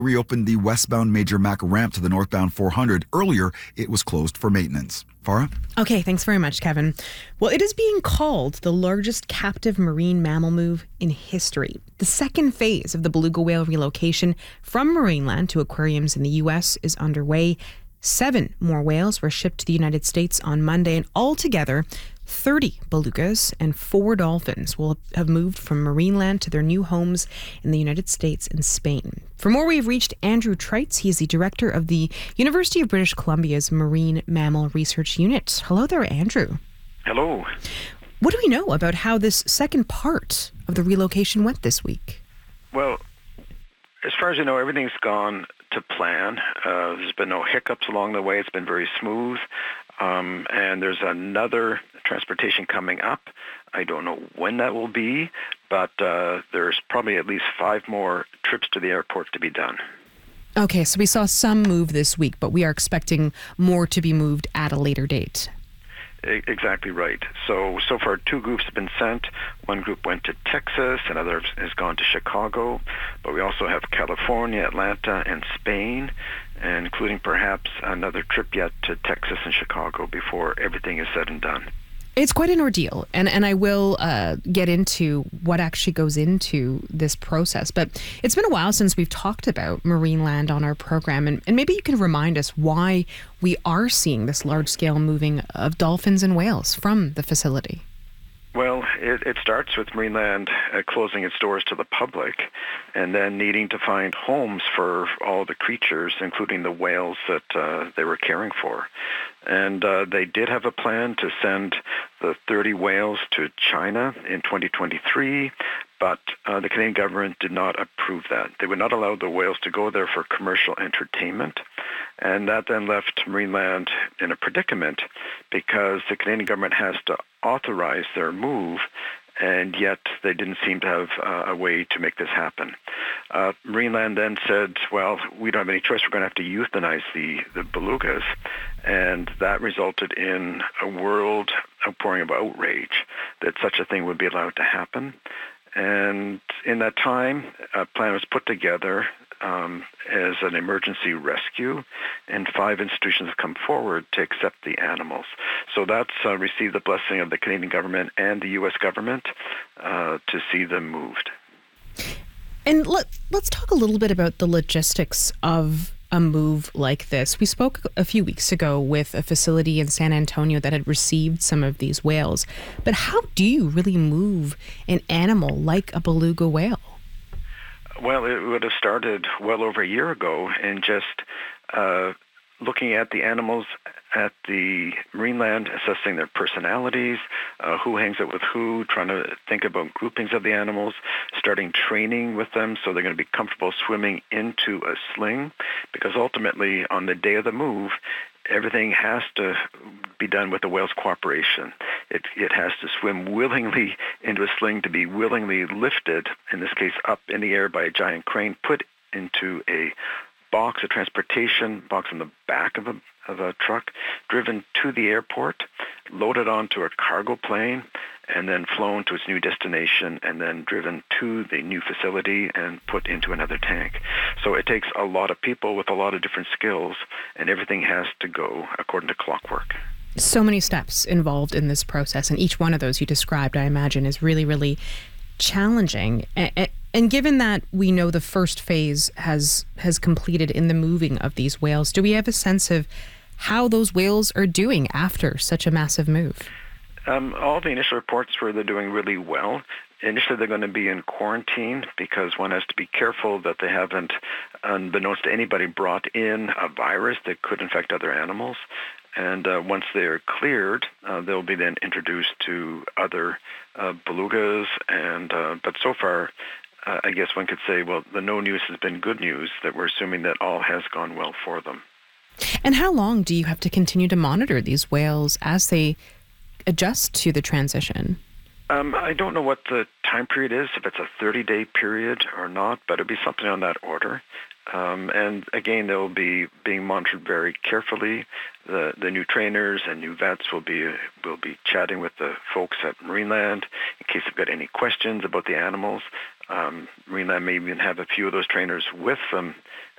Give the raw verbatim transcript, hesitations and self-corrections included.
reopened the westbound Major Mac ramp to the northbound four hundred. Earlier, it was closed for maintenance. Farah? Okay, thanks very much, Kevin. Well, it is being called the largest captive marine mammal move in history. The second phase of the beluga whale relocation from Marineland to aquariums in the U S is underway. Seven more whales were shipped to the United States on Monday, and altogether, thirty belugas and four dolphins will have moved from Marineland to their new homes in the United States and Spain. For more, we've reached Andrew Treitz. He is the director of the University of British Columbia's Marine Mammal Research Unit. Hello there, Andrew. Hello. What do we know about how this second part of the relocation went this week? Well, as far as you know, everything's gone to plan. Uh, there's been no hiccups along the way. It's been very smooth. Um, and there's another transportation coming up. I don't know when that will be, but uh, there's probably at least five more trips to the airport to be done. Okay, so we saw some move this week, but we are expecting more to be moved at a later date. Exactly right. So, so far two groups have been sent. One group went to Texas, another has gone to Chicago, but we also have California, Atlanta, and Spain, and including perhaps another trip yet to Texas and Chicago before everything is said and done. It's quite an ordeal, and, and I will uh, get into what actually goes into this process. But it's been a while since we've talked about Marineland on our program, and, and maybe you can remind us why we are seeing this large-scale moving of dolphins and whales from the facility. Well, it, it starts with Marineland uh, closing its doors to the public and then needing to find homes for all the creatures, including the whales that uh, they were caring for. And uh, they did have a plan to send the thirty whales to China in twenty twenty-three, but uh, the Canadian government did not approve that. They would not allow the whales to go there for commercial entertainment. And that then left Marineland in a predicament because the Canadian government has to authorize their move, and yet they didn't seem to have uh, a way to make this happen. Uh, Marineland then said, well, we don't have any choice. We're going to have to euthanize the, the belugas. And that resulted in a world outpouring of outrage that such a thing would be allowed to happen. And in that time, a plan was put together um, as an emergency rescue, and five institutions have come forward to accept the animals. So that's uh, received the blessing of the Canadian government and the U S government uh, to see them moved. And let, let's talk a little bit about the logistics of a move like this. We spoke a few weeks ago with a facility in San Antonio that had received some of these whales. But how do you really move an animal like a beluga whale? Well, it would have started well over a year ago in just uh, looking at the animals at the Marineland, assessing their personalities, uh, who hangs out with who, trying to think about groupings of the animals, starting training with them so they're going to be comfortable swimming into a sling, because ultimately on the day of the move, everything has to be done with the whale's cooperation. It, it has to swim willingly into a sling to be willingly lifted, in this case up in the air by a giant crane, put into a box, a transportation box on the back of a, of a truck, driven to the airport, loaded onto a cargo plane, and then flown to its new destination, and then driven to the new facility and put into another tank. So it takes a lot of people with a lot of different skills, and everything has to go according to clockwork. So many steps involved in this process, and each one of those you described, I imagine, is really, really challenging. And, and given that we know the first phase has has completed in the moving of these whales, do we have a sense of how those whales are doing after such a massive move? Um, all the initial reports were they're doing really well. Initially, they're going to be in quarantine because one has to be careful that they haven't, unbeknownst to anybody, brought in a virus that could infect other animals. And uh, once they're cleared, uh, they'll be then introduced to other uh, belugas. And uh, but so far, uh, I guess one could say, well, the no news has been good news, that we're assuming that all has gone well for them. And how long do you have to continue to monitor these whales as they adjust to the transition? Um, I don't know what the time period is, if it's a thirty-day period or not, but it'll be something on that order. Um, and again, they'll be being monitored very carefully. The the new trainers and new vets will be will be chatting with the folks at Marineland in case they've got any questions about the animals. Um, Marineland may even have a few of those trainers with them